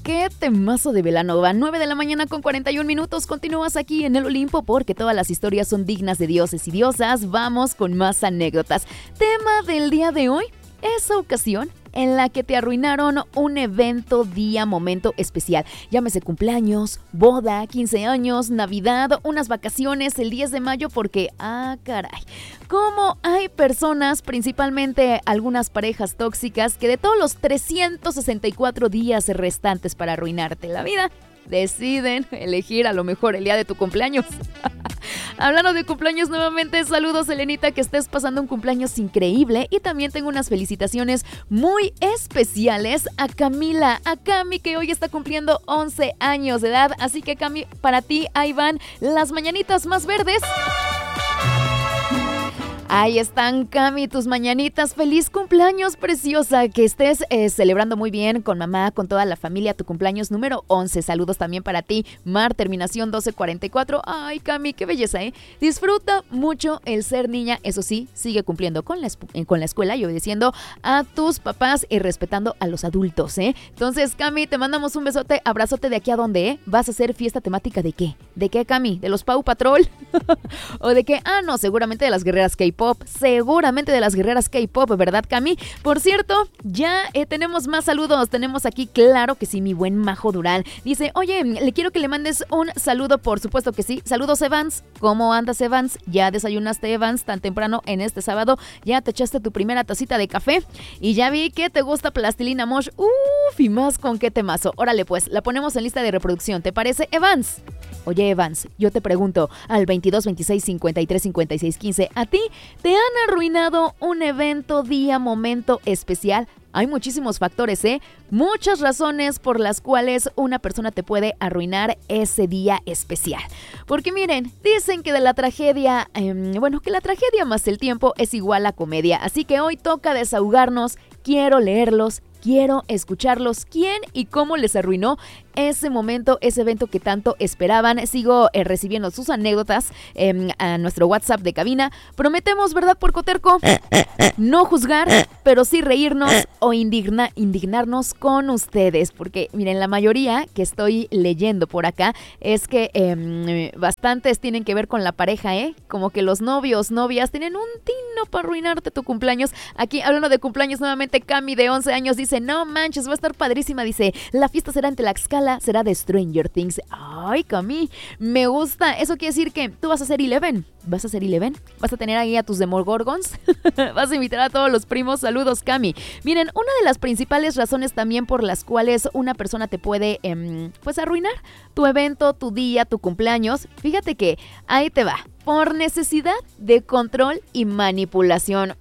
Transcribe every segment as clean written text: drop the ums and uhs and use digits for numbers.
qué temazo de Belanova. 9 de la mañana con 41 minutos. Continúas aquí en el Olimpo porque todas las historias son dignas de dioses y diosas. Vamos con más anécdotas. Tema del día de hoy, esa ocasión en la que te arruinaron un evento, día, momento especial. Llámese cumpleaños, boda, 15 años, Navidad, unas vacaciones el 10 de mayo porque, caray, cómo hay personas, principalmente algunas parejas tóxicas, que de todos los 364 días restantes para arruinarte la vida, deciden elegir a lo mejor el día de tu cumpleaños. Hablando de cumpleaños nuevamente, saludos Elenita, que estés pasando un cumpleaños increíble, y también tengo unas felicitaciones muy especiales a Camila, a Cami, que hoy está cumpliendo 11 años de edad, así que Cami, para ti ahí van las mañanitas más verdes. Ahí están, Cami, tus mañanitas. Feliz cumpleaños, preciosa. Que estés celebrando muy bien con mamá, con toda la familia, tu cumpleaños número 11. Saludos también para ti, Mar, terminación 1244. Ay, Cami, qué belleza, ¿eh? Disfruta mucho el ser niña. Eso sí, sigue cumpliendo con la escuela y obedeciendo a tus papás y respetando a los adultos, ¿eh? Entonces, Cami, te mandamos un besote, abrazote de aquí a dónde, ¿eh? ¿Vas a hacer fiesta temática de qué? ¿De qué, Cami? ¿De los Paw Patrol? ¿O de qué? No, seguramente de las guerreras K-pop. Seguramente de las guerreras K-pop, ¿verdad, Cami? Por cierto, ya tenemos más saludos. Tenemos aquí, claro que sí, mi buen Majo Durán. Dice, oye, le quiero que le mandes un saludo, por supuesto que sí. Saludos, Evans. ¿Cómo andas, Evans? ¿Ya desayunaste, Evans, tan temprano en este sábado? ¿Ya te echaste tu primera tacita de café? Y ya vi que te gusta Plastilina Mosh. Y más con qué temazo. Órale, pues, la ponemos en lista de reproducción. ¿Te parece, Evans? Oye, Evans, yo te pregunto, al 22 26 53 56 15, ¿a ti te han arruinado un evento, día, momento especial? Hay muchísimos factores, muchas razones por las cuales una persona te puede arruinar ese día especial. Porque miren, dicen que de la tragedia, que la tragedia más el tiempo es igual a comedia. Así que hoy toca desahogarnos, quiero leerlos, quiero escucharlos, quién y cómo les arruinó ese momento, ese evento que tanto esperaban. Sigo recibiendo sus anécdotas a nuestro WhatsApp de cabina. Prometemos, ¿verdad, Puercoterco? No juzgar, pero sí reírnos o indignarnos con ustedes. Porque, miren, la mayoría que estoy leyendo por acá es que bastantes tienen que ver con la pareja, como que los novios, novias tienen un tino para arruinarte tu cumpleaños. Aquí, hablando de cumpleaños, nuevamente Cami, de 11 años, dice, no manches, va a estar padrísima. Dice, la fiesta será en Tlaxcala, será de Stranger Things. Ay, Cami, me gusta. Eso quiere decir que tú vas a ser Eleven. ¿Vas a ser Eleven? ¿Vas a tener ahí a tus Demogorgons? ¿Vas a invitar a todos los primos? Saludos, Cami. Miren, una de las principales razones también por las cuales una persona te puede, arruinar tu evento, tu día, tu cumpleaños. Fíjate que ahí te va. Por necesidad de control y manipulación.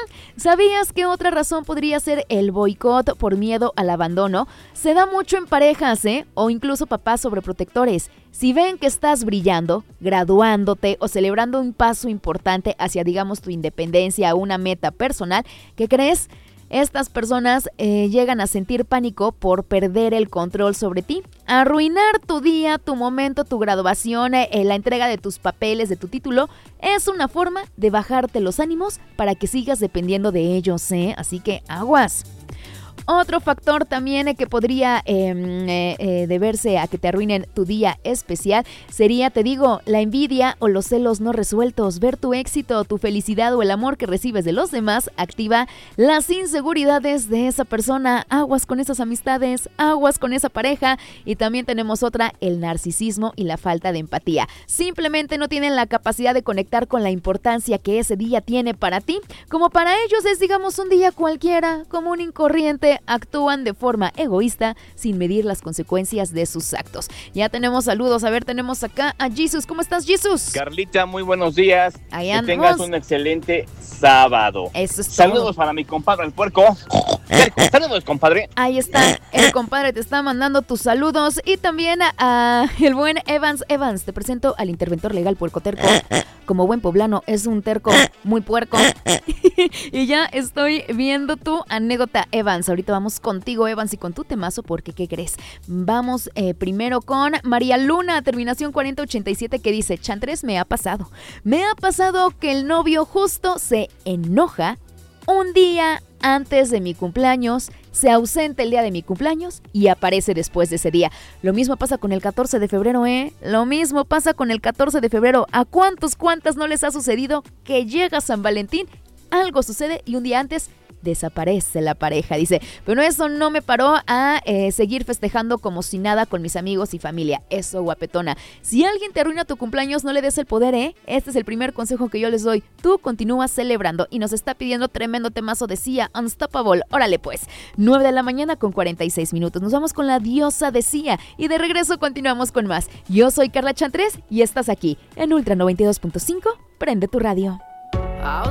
¿Sabías que otra razón podría ser el boicot por miedo al abandono? Se da mucho en parejas, o incluso papás sobreprotectores. Si ven que estás brillando, graduándote o celebrando un paso importante hacia, digamos, tu independencia o una meta personal, ¿qué crees? Estas personas llegan a sentir pánico por perder el control sobre ti, arruinar tu día, tu momento, tu graduación, la entrega de tus papeles, de tu título. Es una forma de bajarte los ánimos para que sigas dependiendo de ellos, así que aguas. Otro factor también que podría deberse a que te arruinen tu día especial sería, te digo, la envidia o los celos no resueltos. Ver tu éxito, tu felicidad o el amor que recibes de los demás activa las inseguridades de esa persona. Aguas con esas amistades, aguas con esa pareja. Y también tenemos otra, el narcisismo y la falta de empatía. Simplemente no tienen la capacidad de conectar con la importancia que ese día tiene para ti. Como para ellos es, digamos, un día cualquiera, común y corriente. Actúan de forma egoísta sin medir las consecuencias de sus actos. Ya tenemos saludos. A ver, tenemos acá a Jesus. ¿Cómo estás, Jesus? Carlita, muy buenos días. Ahí que tengas un excelente sábado. Eso es Saludos todo. para mi compadre, el puerco. Saludos, compadre. Ahí está, el compadre te está mandando tus saludos. Y también a el buen Evans. Evans, te presento al interventor legal puercoterco. Como buen poblano, es un terco muy puerco. Y ya estoy viendo tu anécdota, Evans. Ahorita vamos contigo, Evans, y con tu temazo, porque ¿qué crees? Vamos primero con María Luna, terminación 4087, que dice, Chantres, me ha pasado que el novio justo se enoja un día antes de mi cumpleaños, se ausenta el día de mi cumpleaños y aparece después de ese día. Lo mismo pasa con el 14 de febrero, Lo mismo pasa con el 14 de febrero. ¿A cuántas no les ha sucedido que llega San Valentín, algo sucede y un día antes desaparece la pareja? Dice, pero eso no me paró a seguir festejando como si nada con mis amigos y familia. Eso, guapetona. Si alguien te arruina tu cumpleaños, no le des el poder, Este es el primer consejo que yo les doy. Tú continúas celebrando y nos está pidiendo tremendo temazo de Sia, Unstoppable. Órale pues, 9 de la mañana con 46 minutos. Nos vamos con la diosa de Sia y de regreso continuamos con más. Yo soy Carla Chantres y estás aquí en Ultra 92.5. Prende tu radio.